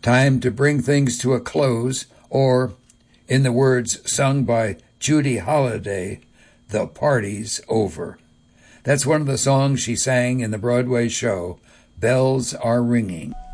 Time to bring things to a close, or, in the words sung by Judy Holliday, the party's over. That's one of the songs she sang in the Broadway show, Bells Are Ringing.